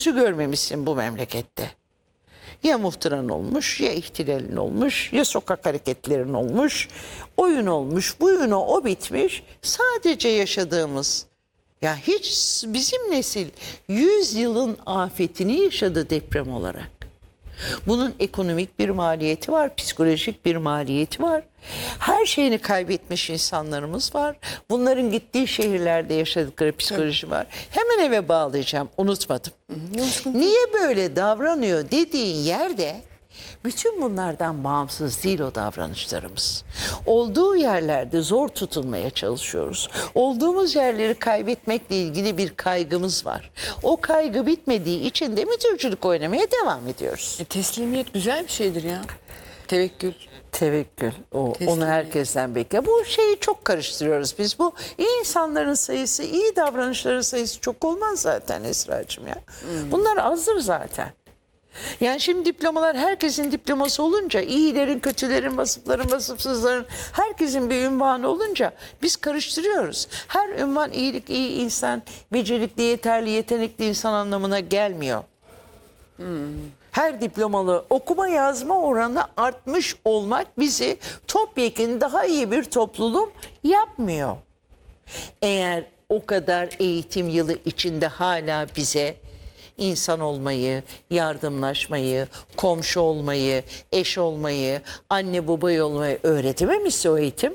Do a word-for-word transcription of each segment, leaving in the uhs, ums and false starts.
görmemişsin bu memlekette. Ya muhtıran olmuş, ya ihtilalin olmuş, ya sokak hareketlerin olmuş, oyun olmuş, buyunu o bitmiş. Sadece yaşadığımız, ya hiç bizim nesil yüz yılın afetini yaşadı deprem olarak. Bunun ekonomik bir maliyeti var, psikolojik bir maliyeti var. Her şeyini kaybetmiş insanlarımız var. Bunların gittiği şehirlerde yaşadıkları psikoloji var. Hemen eve bağlayacağım, unutmadım. Niye böyle davranıyor dediğin yerde bütün bunlardan bağımsız değil o davranışlarımız. Olduğu yerlerde zor tutunmaya çalışıyoruz. Olduğumuz yerleri kaybetmekle ilgili bir kaygımız var. O kaygı bitmediği için de mütürcülük oynamaya devam ediyoruz. E, teslimiyet güzel bir şeydir ya. Tevekkül. Tevekkül. O, onu herkesten bekliyor. Bu şeyi çok karıştırıyoruz biz. Bu iyi insanların sayısı, iyi davranışların sayısı çok olmaz zaten Esra'cığım ya. Hmm. Bunlar azdır zaten. Yani şimdi diplomalar herkesin diploması olunca, iyilerin, kötülerin, vasıfların, vasıfsızların, herkesin bir ünvanı olunca biz karıştırıyoruz. Her ünvan iyilik, iyi insan, becerikli, yeterli, yetenekli insan anlamına gelmiyor. Hmm. Her diplomalı okuma yazma oranı artmış olmak bizi topyekun daha iyi bir topluluk yapmıyor. Eğer o kadar eğitim yılı içinde hala bize insan olmayı, yardımlaşmayı, komşu olmayı, eş olmayı, anne baba olmayı öğretememişse o eğitim,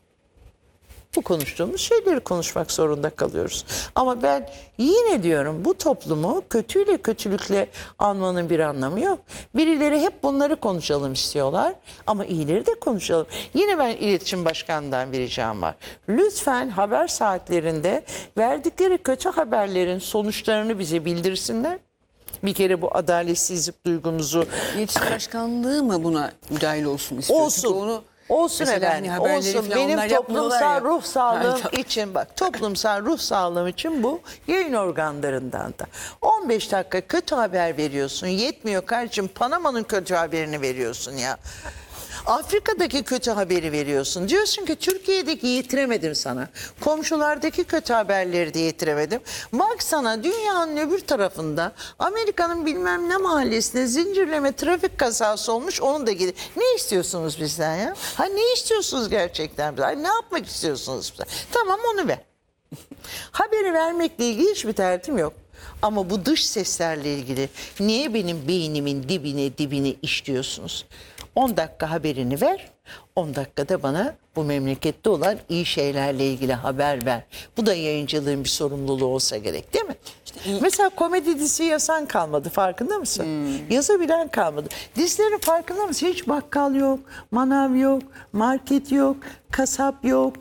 bu konuştuğumuz şeyleri konuşmak zorunda kalıyoruz. Ama ben yine diyorum, bu toplumu kötüyle kötülükle anmanın bir anlamı yok. Birileri hep bunları konuşalım istiyorlar ama iyileri de konuşalım. Yine ben iletişim başkanından bir ricam var. Lütfen haber saatlerinde verdikleri kötü haberlerin sonuçlarını bize bildirsinler. Bir kere bu adaletsizlik duygumuzu... İletişim başkanlığı mı buna müdahil olsun istiyor? Olsun. Çünkü onu olsun efendim. Hani olsun. Benim toplumsal ruh sağlığım için, bak, toplumsal ruh sağlığım için bu yayın organlarından da. on beş dakika kötü haber veriyorsun. Yetmiyor kardeşim. Panama'nın kötü haberini veriyorsun ya. Afrika'daki kötü haberi veriyorsun. Diyorsun ki Türkiye'deki yetiremedim sana. Komşulardaki kötü haberleri de yetiremedim. Bak sana dünyanın öbür tarafında Amerika'nın bilmem ne mahallesinde zincirleme trafik kazası olmuş, onu da gidin. Ne istiyorsunuz bizden ya? Ha, ne istiyorsunuz gerçekten bizden? Ne yapmak istiyorsunuz bizden? Tamam, onu ver. Haberi vermekle ilgili hiçbir derdim yok. Ama bu dış seslerle ilgili niye benim beynimin dibine dibine işliyorsunuz? on dakika haberini ver, on dakikada bana bu memlekette olan iyi şeylerle ilgili haber ver. Bu da yayıncılığın bir sorumluluğu olsa gerek, değil mi? İşte, mesela komedi dizisi yazan kalmadı, farkında mısın? Hmm. Yazabilen kalmadı. Dizilerin farkında mısın? Hiç bakkal yok, manav yok, market yok, kasap yok.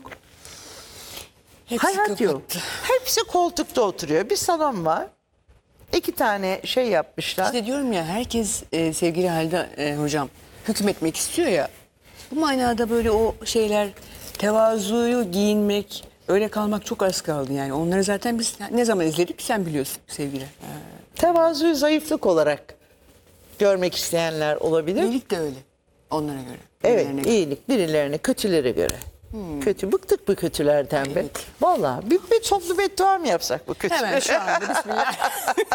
Hepsi hayat kapattı. Yok. Hepsi koltukta oturuyor. Bir salon var. İki tane şey yapmışlar. İşte diyorum ya, herkes e, sevgili Halide e, hocam hükmetmek istiyor ya. Bu manada böyle o şeyler, tevazuyu giyinmek, öyle kalmak çok az kaldı yani. Onları zaten biz ne zaman izledik sen biliyorsun sevgili. Ha. Tevazuyu zayıflık olarak görmek isteyenler olabilir. İyilik de öyle onlara göre. Evet, göre. iyilik birilerine, kötülere göre. Hmm. Kötü, bıktık bu kötülerden be. Evet. Vallahi bir, bir toplu beddua mı yapsak bu kötü? Hemen şu anda bismillah.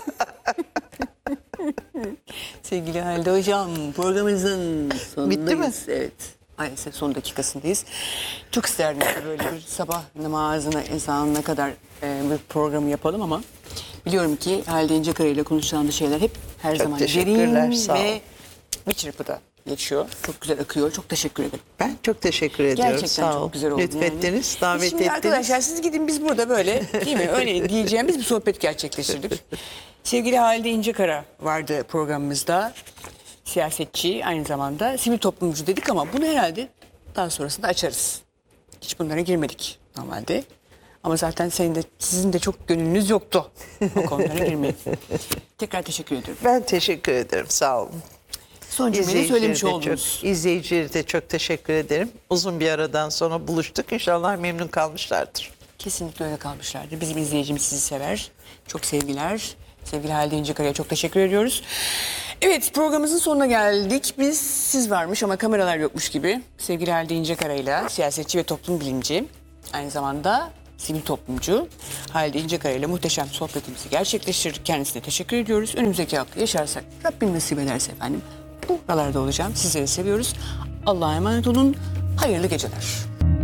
Sevgili Halide hocam, programımızın sonundayız. Bitti mi? Evet. Maalesef son dakikasındayız. Çok isterdim ki böyle bir sabah namazına insanına kadar e, bir programı yapalım ama biliyorum ki Halide İncekaya ile konuşacağımız şeyler hep her çok zaman derin ve bir çırpıda geçiyor. Çok güzel akıyor. Çok teşekkür ederim. Ben çok teşekkür ediyorum. Gerçekten sağ çok ol. güzel oldu. Lütfettiniz, yani. davet Şimdi ettiniz. arkadaşlar siz gidin, biz burada böyle değil mi? Öyle diyeceğimiz bir sohbet gerçekleştirdik. Sevgili Halide İncekaya vardı programımızda. Siyasetçi, aynı zamanda sivil toplumcu dedik ama bunu herhalde daha sonrasında açarız. Hiç bunlara girmedik normalde. Ama zaten senin de, sizin de çok gönlünüz yoktu o konulara girmeyin. Tekrar teşekkür ediyorum. Ben teşekkür ederim, sağ olun. Son cümleyi söylemiş oldunuz. İzleyicilere de çok teşekkür ederim. Uzun bir aradan sonra buluştuk. İnşallah memnun kalmışlardır. Kesinlikle öyle kalmışlardır. Bizim izleyicimiz sizi sever. Çok sevgiler. Sevgili Halide İncekaya'ya çok teşekkür ediyoruz. Evet, programımızın sonuna geldik. Biz siz varmış ama kameralar yokmuş gibi sevgili Halide İncekaya'yla siyasetçi ve toplum bilimci, aynı zamanda sivil toplumcu Halide İncekaya ile muhteşem sohbetimizi gerçekleştirdik. Kendisine teşekkür ediyoruz. Önümüzdeki hafta yaşarsak Rabbim nasip ederse efendim buralarda olacağım. Sizleri seviyoruz. Allah'a emanet olun. Hayırlı geceler.